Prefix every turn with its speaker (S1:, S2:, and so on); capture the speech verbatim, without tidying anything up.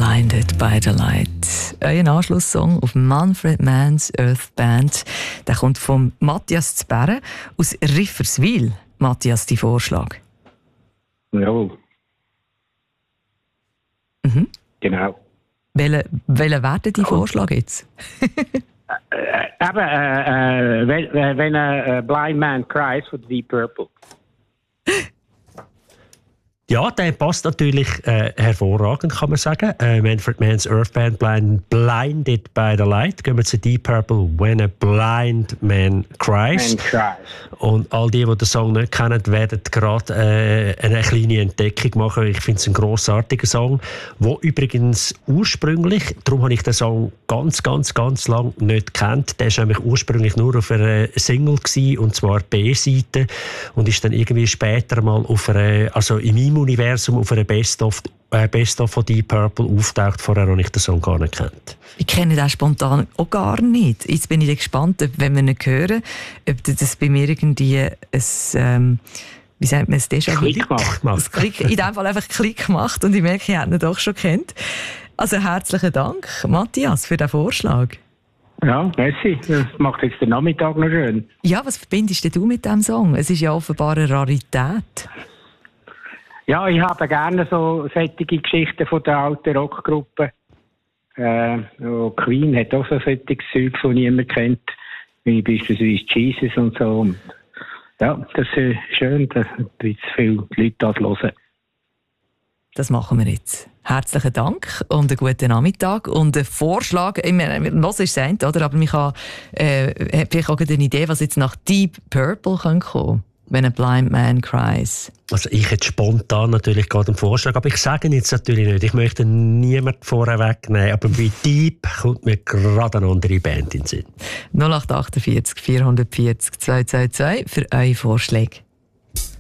S1: Blinded by the Light. Euer Anschlusssong auf Manfred Mann's Earth Band. Der kommt von Matthias Zberre aus Rifferswil. Matthias, dein Vorschlag?
S2: Jawohl.
S1: Mhm.
S2: Genau.
S1: Welcher welche wäre dein Vorschlag jetzt?
S2: äh, eben, äh, äh, wenn, wenn a blind man cries von Deep Purple.
S3: Ja, der passt natürlich äh, hervorragend, kann man sagen. Äh, Manfred Mann's Earth Band, blind, Blinded by the Light. Gehen wir zu Deep Purple, When a Blind Man Cries.
S2: Man cries.
S3: Und all die, die den Song nicht kennen, werden gerade äh, eine kleine Entdeckung machen. Ich finde es ein grossartiger Song, der übrigens ursprünglich, darum habe ich den Song ganz, ganz, ganz lang nicht gekannt. Der war nämlich ursprünglich nur auf einer Single gewesen, und zwar B-Seite, und ist dann irgendwie später mal auf einer, also in meinem Universum auf einer Best-of äh, Best-of von Deep Purple auftaucht. Vorher habe ich den Song gar nicht gekannt.
S1: Ich kenne den spontan auch gar nicht. Jetzt bin ich gespannt, ob, wenn wir ihn hören, ob das bei mir irgendwie ein, ähm, wie sagt man, ein Déjà-vu?
S2: Klick macht.
S1: Klick, in dem Fall einfach Klick macht und ich merke, ich hätte ihn doch schon kennt. Also herzlichen Dank, Matthias, für den Vorschlag.
S2: Ja, merci. Das macht jetzt den Nachmittag noch schön.
S1: Ja, was verbindest denn du mit diesem Song? Es ist ja offenbar eine Rarität.
S2: Ja, ich habe gerne so solche Geschichten von der alten Rockgruppe. Äh, Queen hat auch so solche Zeug, die niemand kennt, wie beispielsweise Jesus und so. Und ja, das ist schön, dass jetzt viele Leute das hören.
S1: Das machen wir jetzt. Herzlichen Dank und einen guten Nachmittag. Und ein Vorschlag, ich meine, los ist es, oder? Aber ich habe äh, vielleicht auch eine Idee, was jetzt nach Deep Purple kommen könnte. When a blind man cries.
S3: Also ich hätte spontan natürlich gerade einen Vorschlag, aber ich sage ihn jetzt natürlich nicht. Ich möchte niemanden vorher wegnehmen, aber bei Deep kommt mir gerade eine andere Band in den Sinn.
S1: null acht acht vier vier vier null zwei zwei zwei für eure Vorschläge.